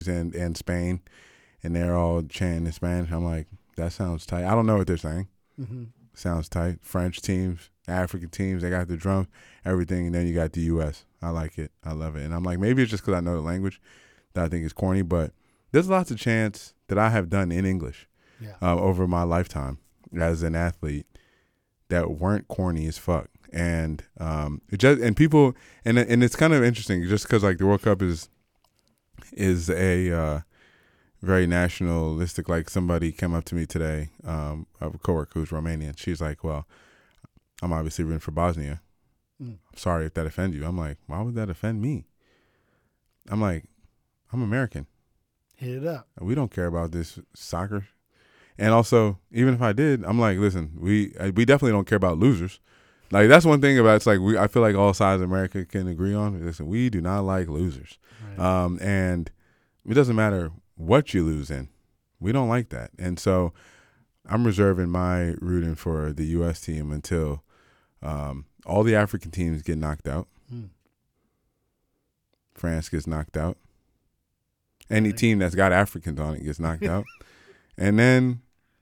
and Spain, and they're all chanting in Spanish. I'm like, that sounds tight. I don't know what they're saying. Mm-hmm. Sounds tight. French teams, African teams, they got the drums, everything, and then you got the U.S. I like it. I love it. And I'm like, maybe it's just because I know the language that I think is corny, but there's lots of chants that I have done in English over my lifetime as an athlete that weren't corny as fuck. And it just and people and it's kind of interesting just because like the World Cup is a very nationalistic. Like somebody came up to me today, I have a coworker who's Romanian. She's like, "Well, I'm obviously rooting for Bosnia. Sorry if that offends you." I'm like, "Why would that offend me?" I'm like, "I'm American. Hit it up. We don't care about this soccer." And also, even if I did, I'm like, "Listen, we definitely don't care about losers." Like that's one thing about it's like I feel like all sides of America can agree on. Listen, we do not like losers, Right. and it doesn't matter what you lose in. We don't like that, and so I'm reserving my rooting for the U.S. team until all the African teams get knocked out. France gets knocked out. Any team that's got Africans on it gets knocked out, and then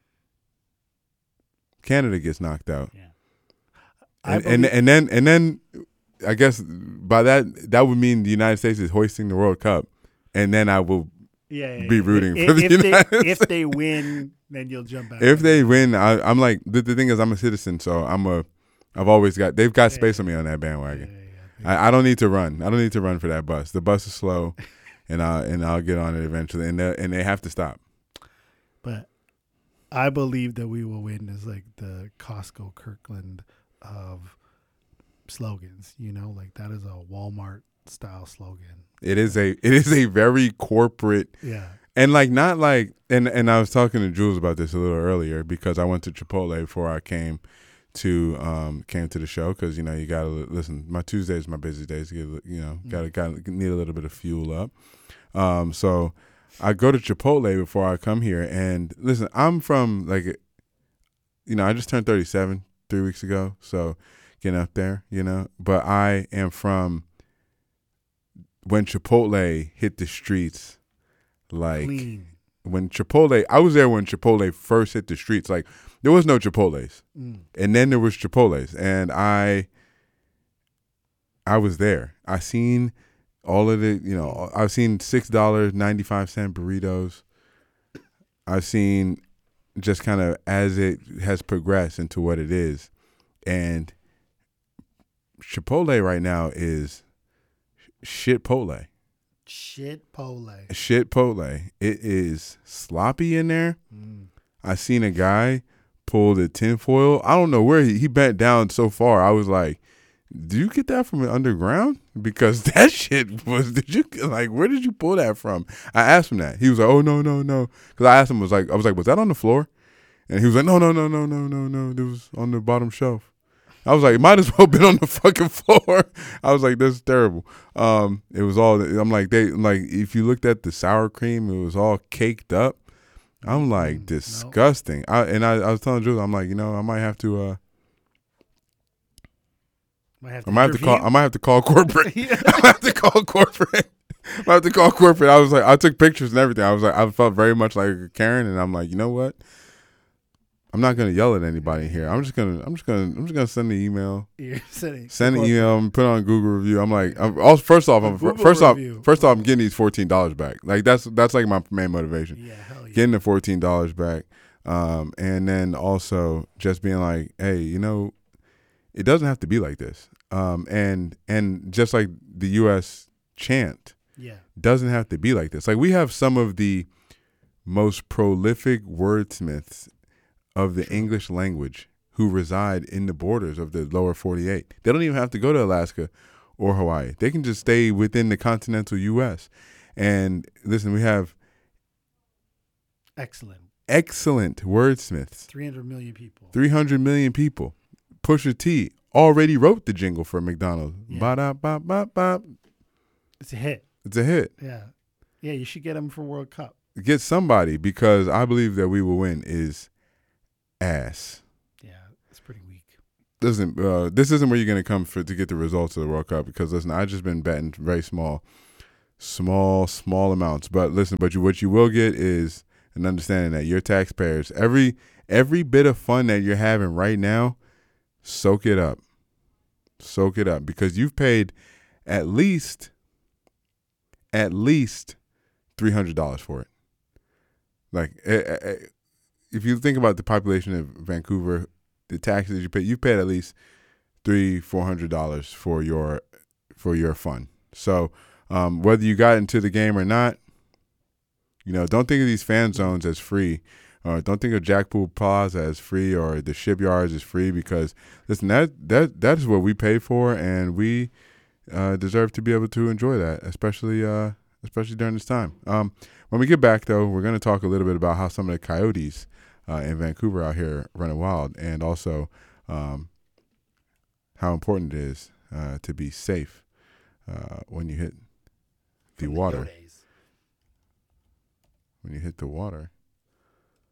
Canada gets knocked out. Yeah. And then I guess by that would mean the United States is hoisting the World Cup, and then I will be rooting for the United States. If they win, then you'll jump back. If they win, I'm like the thing is I'm a citizen, so they've got space on me on that bandwagon. I don't need to run. I don't need to run for that bus. The bus is slow, and I'll get on it eventually, and they have to stop. But I believe that we will win as like the Costco Kirkland of slogans, like that is a Walmart style slogan. It is a very corporate, and like not like and I was talking to Jules about this a little earlier because I went to Chipotle before I came to the show because you gotta listen. My Tuesday is my busy days. Gotta need a little bit of fuel up. So I go to Chipotle before I come here, and listen, I'm from like, I just turned 37 3 weeks ago, so getting up there, But I am from when Chipotle hit the streets, like clean. I was there when Chipotle first hit the streets. Like there was no Chipotles, and then there was Chipotles, and I was there. I seen all of the, I've seen $6.95 burritos. I've seen just kind of as it has progressed into what it is. And Chipotle right now is shitpole. Shitpole. It is sloppy in there. I seen a guy pull the tinfoil. I don't know where he bent down so far. I was like, do you get that from underground? Because that shit where did you pull that from? I asked him that. He was like, oh, no. Because I asked him, was that on the floor? And he was like, no. It was on the bottom shelf. I was like, it might as well been on the fucking floor. I was like, this is terrible. It was all, I'm like, if you looked at the sour cream, it was all caked up. I'm like, disgusting. I was telling Jules, I'm like, I might have to, I might have to call corporate. I might have to call corporate. I was like, I took pictures and everything. I was like, I felt very much like a Karen, and I'm like, you know what? I'm not gonna yell at anybody here. I'm just gonna send the email. Send an email and put on Google review. I'm like, first off, I'm getting these $14 back. Like that's like my main motivation. Yeah, hell yeah. Getting the $14 back, and then also just being like, hey, it doesn't have to be like this. And just like the U.S. chant, doesn't have to be like this. Like we have some of the most prolific wordsmiths of the English language who reside in the borders of the lower 48. They don't even have to go to Alaska or Hawaii. They can just stay within the continental U.S. And listen, we have excellent wordsmiths. 300 million people. 300 million people. Pusha T already wrote the jingle for McDonald's. Yeah. Ba-da-ba-ba-ba. It's a hit. Yeah. Yeah, you should get him for World Cup. Get somebody, because I believe that we will win is ass. Yeah, it's pretty weak. Listen, this isn't where you're going to come to get the results of the World Cup, because listen, I've just been betting very small small amounts. But listen, what you will get is an understanding that your taxpayers, every bit of fun that you're having right now, soak it up, because you've paid at least $300 for it. Like, if you think about the population of Vancouver, the taxes you've paid at least $300-$400 for your fun. So whether you got into the game or not, don't think of these fan zones as free. Don't think of Jackpool Plaza as free or the shipyards as free, because listen, that is what we pay for, and we deserve to be able to enjoy that, especially during this time. When we get back, though, we're going to talk a little bit about how some of the coyotes in Vancouver out here running wild, and also how important it is to be safe when you hit the water. When you hit the water.